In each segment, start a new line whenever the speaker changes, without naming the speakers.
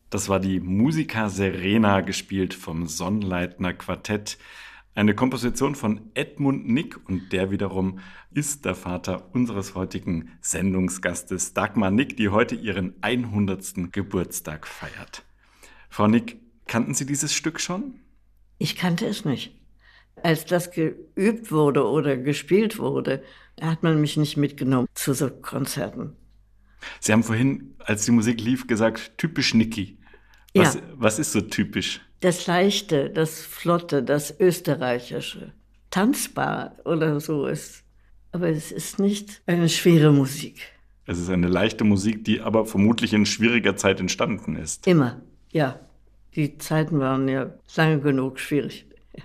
Das war die Musica Serena, gespielt vom Sonnleitner Quartett. Eine Komposition von Edmund Nick, und der wiederum ist der Vater unseres heutigen Sendungsgastes Dagmar Nick, die heute ihren 100. Geburtstag feiert. Frau Nick, kannten Sie dieses Stück schon?
Ich kannte es nicht. Als das geübt wurde oder gespielt wurde, hat man mich nicht mitgenommen zu so Konzerten.
Sie haben vorhin, als die Musik lief, gesagt, typisch Niki.
Ja,
Was ist so typisch?
das Leichte, das Flotte, das Österreichische. Tanzbar oder so ist. Aber es ist nicht eine schwere Musik.
Es ist eine leichte Musik, die aber vermutlich in schwieriger Zeit entstanden ist.
Immer, ja. Die Zeiten waren ja lange genug schwierig.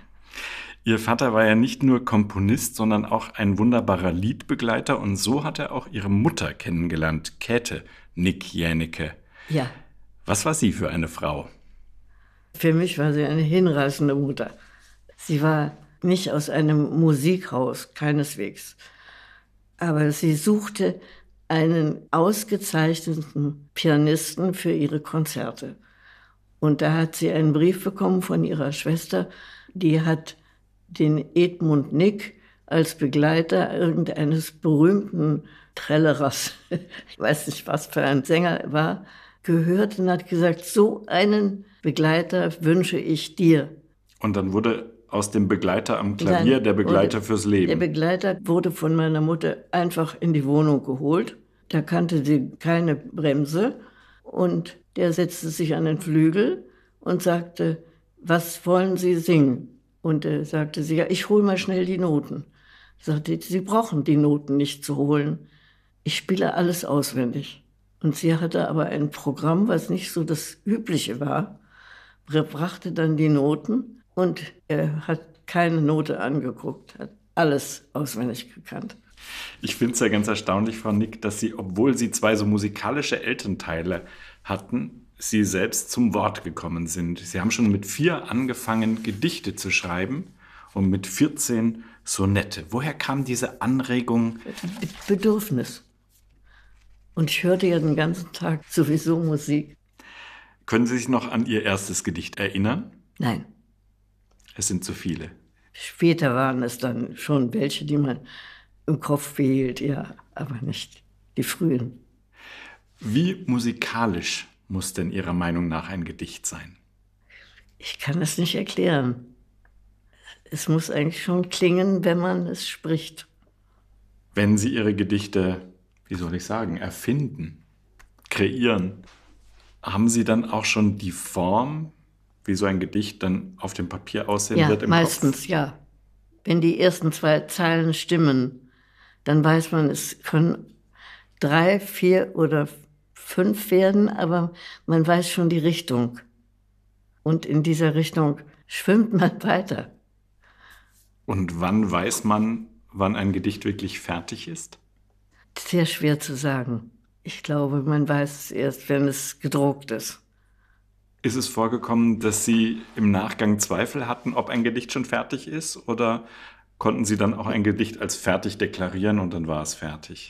Ihr Vater war ja nicht nur Komponist, sondern auch ein wunderbarer Liedbegleiter, und so hat er auch ihre Mutter kennengelernt, Käthe Nick Jänecke.
Ja,
Was war sie für eine Frau?
für mich war sie eine hinreißende Mutter. Sie war nicht aus einem Musikhaus, keineswegs. Aber sie suchte einen ausgezeichneten Pianisten für ihre Konzerte. Und da hat sie einen Brief bekommen von ihrer Schwester, die hat den Edmund Nick als Begleiter irgendeines berühmten Trällerers, ich weiß nicht, was für ein Sänger war, gehört und hat gesagt, so einen Begleiter wünsche ich dir.
Und dann wurde aus dem Begleiter am Klavier der Begleiter fürs Leben.
Der Begleiter wurde von meiner Mutter einfach in die Wohnung geholt. Da kannte sie keine Bremse und der setzte sich an den Flügel und sagte, was wollen Sie singen? Und er sagte sie, ja, ich hole mal schnell die Noten. Sagte, Sie brauchen die Noten nicht zu holen. Ich spiele alles auswendig. Und sie hatte aber ein Programm, was nicht so das Übliche war. Er brachte dann die Noten und er hat keine Note angeguckt, hat alles auswendig gekannt.
Ich finde es ja ganz erstaunlich, Frau Nick, dass Sie, obwohl Sie zwei so musikalische Elternteile hatten, Sie selbst zum Wort gekommen sind. Sie haben schon mit 4 angefangen, Gedichte zu schreiben und mit 14 Sonette. Woher kam diese Anregung?
Bedürfnis. Und ich hörte ja den ganzen Tag sowieso Musik.
Können Sie sich noch an Ihr erstes Gedicht erinnern?
Nein.
Es sind zu viele.
Später waren es dann schon welche, die man im Kopf behielt, ja, aber nicht die frühen.
Wie musikalisch muss denn Ihrer Meinung nach ein Gedicht sein?
Ich kann es nicht erklären. Es muss eigentlich schon klingen, wenn man es spricht.
Wenn Sie Ihre Gedichte, wie soll ich sagen, erfinden, kreieren, haben Sie dann auch schon die Form, wie so ein Gedicht dann auf dem Papier aussehen wird, im
meistens,
Kopf?
ja. Wenn die ersten 2 Zeilen stimmen, dann weiß man, es können 3, 4 oder 5 werden, aber man weiß schon die Richtung. Und in dieser Richtung schwimmt man weiter.
Und wann weiß man, wann ein Gedicht wirklich fertig ist?
Sehr schwer zu sagen. Ich glaube, man weiß es erst, wenn es gedruckt ist.
Ist es vorgekommen, dass Sie im Nachgang Zweifel hatten, ob ein Gedicht schon fertig ist? Oder konnten Sie dann auch ein Gedicht als fertig deklarieren und dann war es fertig?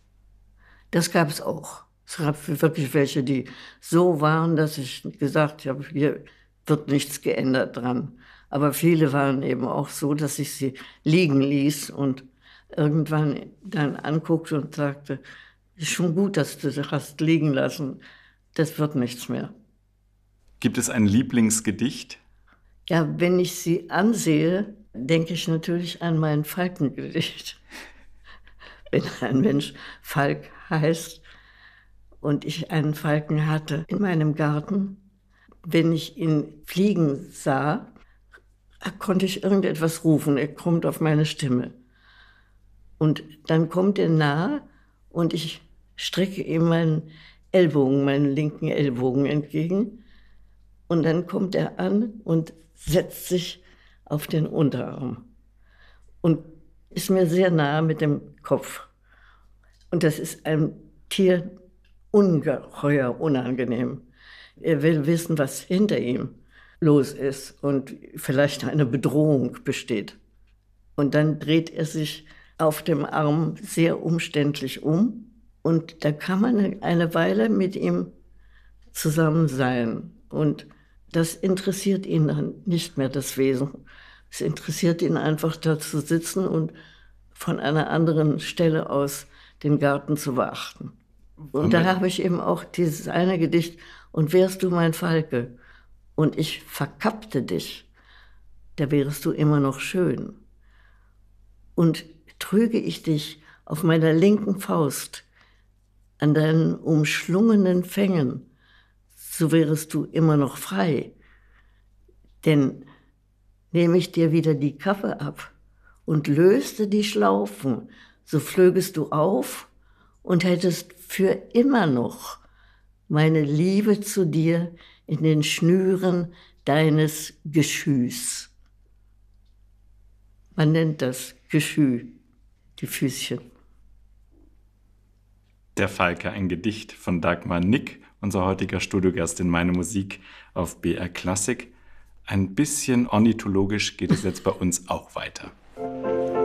Das gab es auch. Es gab wirklich welche, die so waren, dass ich gesagt habe, hier wird nichts geändert dran. Aber viele waren eben auch so, dass ich sie liegen ließ und irgendwann dann anguckte und sagte, ist schon gut, dass du das hast liegen lassen. Das wird nichts mehr.
Gibt es ein Lieblingsgedicht?
Ja, wenn ich sie ansehe, denke ich natürlich an mein Falkengedicht. Wenn ein Mensch Falk heißt und ich einen Falken hatte in meinem Garten, wenn ich ihn fliegen sah, konnte ich irgendetwas rufen. Er kommt auf meine Stimme. Und dann kommt er nahe und ich strecke ihm meinen Ellbogen, meinen linken Ellbogen entgegen. Und dann kommt er an und setzt sich auf den Unterarm und ist mir sehr nahe mit dem Kopf. Und das ist einem Tier ungeheuer unangenehm. Er will wissen, was hinter ihm los ist und vielleicht eine Bedrohung besteht. Und dann dreht er sich auf dem Arm sehr umständlich um. Und da kann man eine Weile mit ihm zusammen sein. Und das interessiert ihn dann nicht mehr, das Wesen. Es interessiert ihn einfach, da zu sitzen und von einer anderen Stelle aus den Garten zu beachten. Und da habe ich eben auch dieses eine Gedicht, und wärst du mein Falke, und ich verkappte dich, da wärest du immer noch schön. Und trüge ich dich auf meiner linken Faust an deinen umschlungenen Fängen, so wärest du immer noch frei. Denn nehme ich dir wieder die Kappe ab und löste die Schlaufen, so flögest du auf und hättest für immer noch meine Liebe zu dir in den Schnüren deines Geschüs. Man nennt das Geschü, die Füßchen.
Der Falke, ein Gedicht von Dagmar Nick, unser heutiger Studiogast in Meine Musik auf BR Klassik. Ein bisschen ornithologisch geht es jetzt bei uns auch weiter.